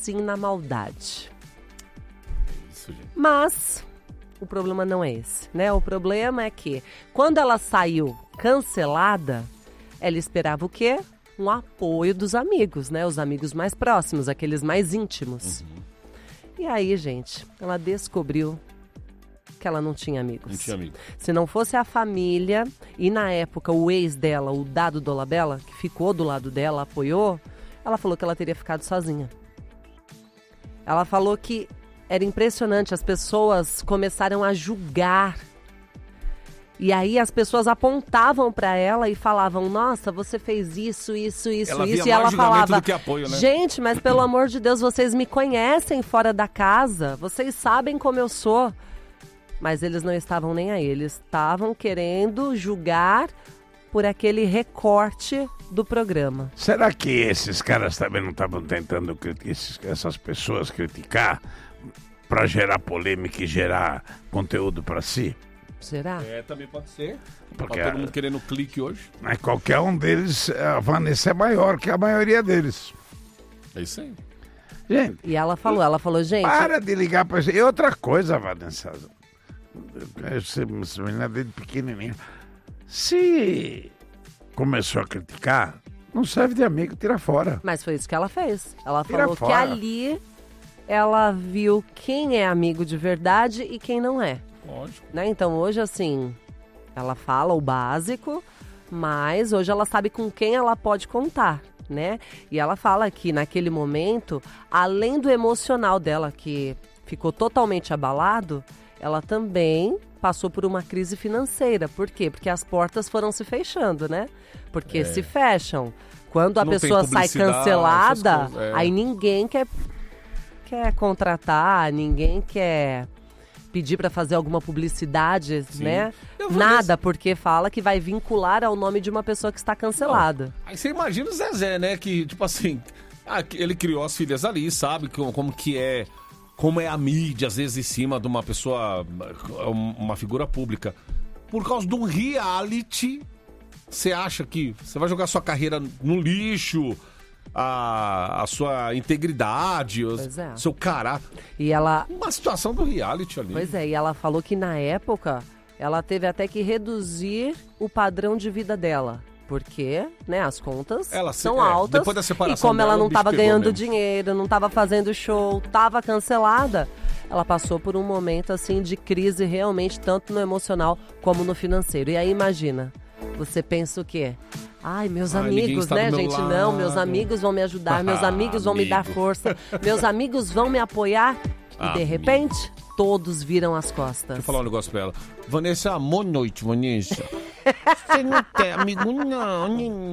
assim na maldade. Isso, gente. Mas o problema não é esse, né? O problema é que quando ela saiu cancelada, ela esperava o quê? Um apoio dos amigos, né? Os amigos mais próximos, aqueles mais íntimos. E aí, gente, ela descobriu que ela não tinha amigos. Não tinha amigo. Se não fosse a família, e na época o ex dela, o Dado Dolabella, que ficou do lado dela, apoiou, ela falou que ela teria ficado sozinha. Ela falou que era impressionante, as pessoas começaram a julgar. E aí as pessoas apontavam pra ela e falavam, nossa, você fez isso. Ela via E mais ela julgamento falava, do que apoio, né? gente, mas pelo amor de Deus, vocês me conhecem fora da casa, vocês sabem como eu sou. Mas eles não estavam nem aí, eles estavam querendo julgar por aquele recorte do programa. Será que esses caras também não estavam tentando essas pessoas criticar para gerar polêmica e gerar conteúdo para si? Será? Também pode ser. Porque Tá todo mundo querendo clique hoje. Mas qualquer um deles, a Vanessa é maior que a maioria deles. É isso aí. Gente, E ela falou, gente... para de ligar para você. E outra coisa, Vanessa, essa menina desde pequenininha, se começou a criticar, não serve de amigo, tira fora. Mas foi isso que ela fez. Ela Tira falou fora. que ali ela viu quem é amigo de verdade e quem não é. Lógico. Né? Então hoje, assim, ela fala o básico, mas hoje ela sabe com quem ela pode contar, né? E ela fala que naquele momento, além do emocional dela, que ficou totalmente abalado, ela também passou por uma crise financeira. Por quê? Porque as portas foram se fechando, né? Porque se fecham. Quando a Não tem pessoa sai publicidade, cancelada, essas coisas, aí ninguém quer contratar, ninguém quer pedir para fazer alguma publicidade, né? Nada, porque fala que vai vincular ao nome de uma pessoa que está cancelada. Aí você imagina o Zezé, né? Que, tipo assim, ele criou as filhas ali, sabe como que é, como é a mídia, às vezes, em cima de uma pessoa, uma figura pública. Por causa de um reality, você acha que você vai jogar sua carreira no lixo, a sua integridade, seu caráter. E ela... Uma situação do reality ali. Pois é, e ela falou que na época ela teve até que reduzir o padrão de vida dela. Porque, né, as contas são altas. Depois da separação e como ela dela, não o bicho estava pegou ganhando mesmo. dinheiro, não estava fazendo show, estava cancelada, ela passou por um momento assim de crise realmente, tanto no emocional como no financeiro. E aí imagina, você pensa o quê? Ai, meus amigos, né, gente? lado. Não, meus amigos vão me ajudar, meus amigos vão me dar força, meus amigos vão me apoiar. E de repente, todos viram as costas. Deixa eu falar um negócio pra ela. Vanessa, boa noite, Vanessa. Você não tem amigo, não.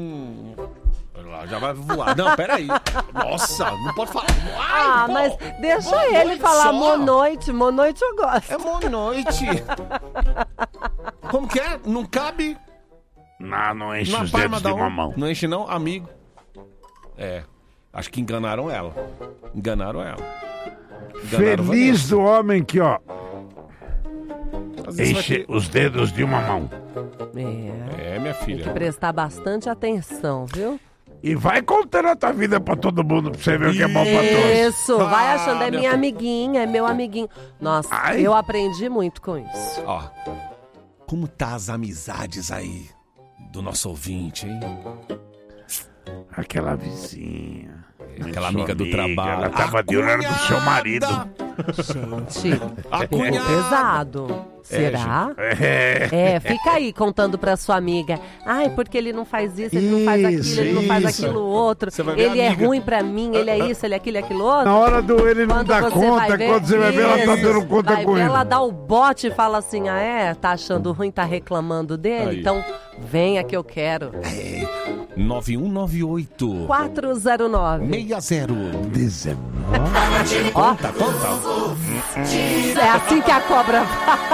Olha lá, já vai voar. Não, peraí. Nossa, não pode falar. Ai, mas deixa ele falar boa noite. Boa noite eu gosto. É boa noite. Como que é? Não cabe... Não enche na os palma dedos da de uma mão. mão. Não enche não, amigo. Acho que enganaram ela. Feliz do homem que, ó, Às vezes enche os dedos de uma mão. minha filha. Tem que prestar bastante atenção, viu? E vai contando a tua vida pra todo mundo, pra você ver o que é bom pra todos. Isso, vai achando, é minha amiguinha, é meu amiguinho. Nossa, Ai. eu aprendi muito com isso. Ó, como tá as amizades aí do nosso ouvinte, hein? Aquela vizinha. Aquela amiga do trabalho. Ela tava de olho pro seu marido. Gente, A é cunhada. pesado. Será? Fica aí contando pra sua amiga. Ai, porque ele não faz isso, ele não faz aquilo, ele não faz aquilo outro. Você vai ver Ele a é amiga. ruim pra mim, ele é isso, ele é aquilo, aquilo outro. Na hora do ele não Quando dá você conta, vai ver, quando você vai ver, ela tá isso, dando conta vai com ver, ele. ela dá o bote e fala assim, tá achando ruim, tá reclamando dele? Aí. Então, venha que eu quero. 9198 409. 60 Ó, Conta. é assim que a cobra vai.